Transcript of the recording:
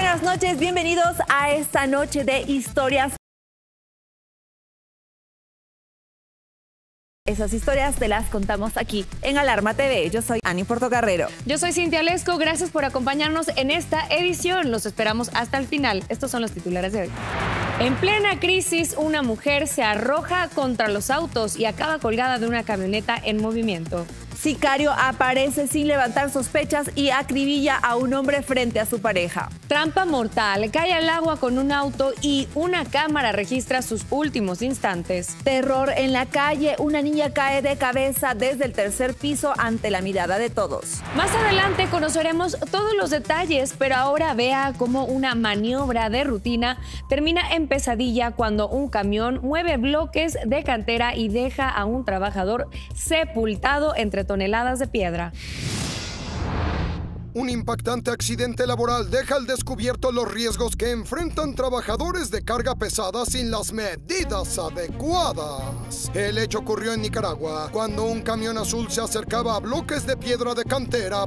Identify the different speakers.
Speaker 1: buenas noches, bienvenidos a esta noche de historias. Esas historias te las contamos aquí en Alarma TV. Yo soy Ani Portocarrero.
Speaker 2: Yo soy Cintia Lesco. Gracias por acompañarnos en esta edición. Los esperamos hasta el final. Estos son los titulares de hoy. En plena crisis, una mujer se arroja contra los autos y acaba colgada de una camioneta en movimiento.
Speaker 1: Sicario aparece sin levantar sospechas y acribilla a un hombre frente a su pareja.
Speaker 2: Trampa mortal. Cae al agua con un auto y una cámara registra sus últimos instantes.
Speaker 1: Terror en la calle. Una niña cae de cabeza desde el tercer piso ante la mirada de todos.
Speaker 2: Más adelante conoceremos todos los detalles, pero ahora vea cómo una maniobra de rutina termina en pesadilla cuando un camión mueve bloques de cantera y deja a un trabajador sepultado entre toneladas de piedra.
Speaker 3: Un impactante accidente laboral deja al descubierto los riesgos que enfrentan trabajadores de carga pesada sin las medidas adecuadas. El hecho ocurrió en Nicaragua, cuando un camión azul se acercaba a bloques de piedra de cantera